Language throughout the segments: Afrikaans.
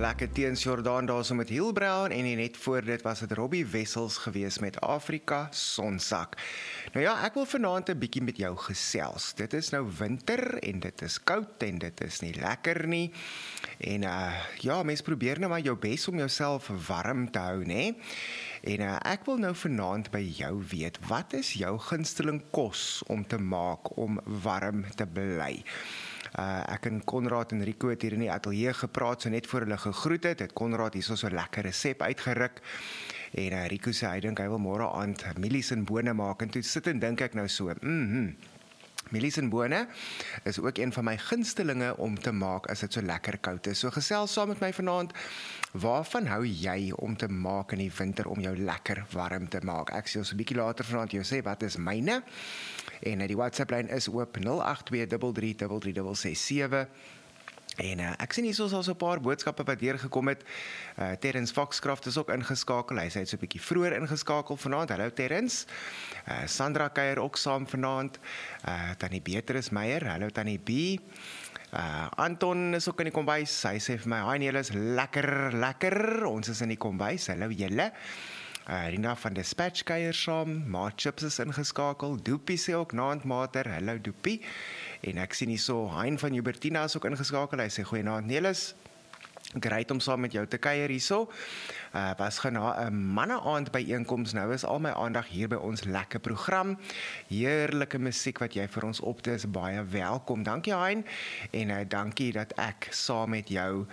lekker teens Jordaan daar so met Hill Brown en net voor dit was het Robbie Wessels gewees met Afrika Sonsak. Nou ja, ek wil vanaand 'n bietjie met jou gesels. Dit is nou winter en dit is koud en dit is nie lekker nie. En ja, mens probeer nou maar jou bes om jouself warm te hou, né? En ek wil nou vanaand by jou weet, wat is jou gunsteling kos om te maak om warm te bly? Ek en Konrad en Rico het hier in die ateljee gepraat, so net voor hulle gegroet het Konrad hier so lekker resep uitgeruk, en Rico sê, hy dink hy wil môre aand mielies en bone maak, en toe sit en dink ek nou so, mielies en bone is ook een van my gunstelinge om te maak as dit so lekker koud is. So gesels saam met my vanaand, waarvan hou jy om te maak in die winter om jou lekker warm te maak? Ek sê ons 'n bietjie later vanaand jou sê wat is myne, en die WhatsApp-lyn is oop 082333367. En ek sien hier soos al so 'n paar boodskappe wat deurgekom het. Terrence Foxcroft is ook ingeskakel. Hy sê hy't so 'n bietjie vroeër ingeskakel vanaand. Hallo Terrence. Sandra kuier ook saam vanaand. Tannie Beatrice Meyer. Hallo Tannie B. Anton is ook in die kombuis. Hy sê vir my, "Hi julle is lekker. Ons is in die kombuis. Hallo julle." Rina van Dispatch kuier saam. Maat Chips is ingeskakel. Doopie sê ook naandmater. Hallo Doopie. En ek sien hier so, Hein van Hubertina is ook ingeskakel. Hy sê goeienaand Nelis. Great om saam met jou te kuier hierso. Was gena 'n manne-aand byeenkoms. Nou is al my aandag hier by ons lekker program. Heerlike musiek wat jy vir ons opte is baie welkom. Dankie Hein. En dankie dat ek saam met jou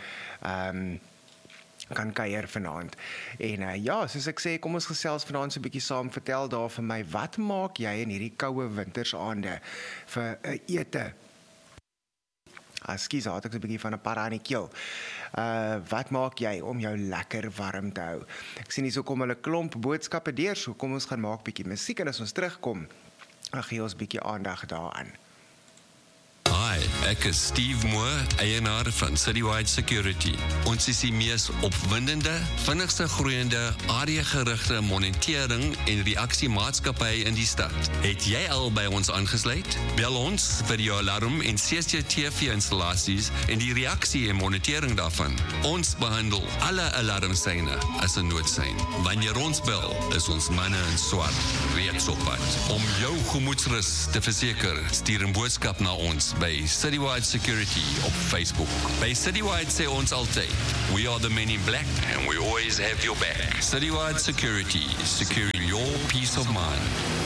kan kuier vanaand. En ja, soos ek sê, kom ons gesels vanaand so 'n bietjie saam. Vertel daar vir my, wat maak jy in hierdie koue wintersaande vir ete? Ekskuus, had ek so 'n bietjie van 'n para in die keel. Wat maak jy om jou lekker warm te hou? Ek sien hier so kom hulle klomp boodskappe deur, so kom ons gaan maak bietjie musiek, en as ons terugkom, dan gee ons bietjie aandag daaraan. Hi, ek is Steve Moore, eienaar van Citywide Security. Ons is die mees opwindende, vinnigste groeiende, areagerigte monitering en reaksiemaatskappy in die stad. Het jy al by ons aangesluit? Bel ons vir jou alarm en CCTV-installasies en die reaksie en monitering daarvan. Ons behandel alle alarmsyne as 'n noodsein. Wanneer ons bel, is ons manne in swart reeds op pad. Om jou gemoedsrus te verseker, stuur 'n boodskap na ons by Citywide Security op Facebook. By Citywide sê ons altyd, we are the men in black and we always have your back. Citywide Security, securing your peace of mind.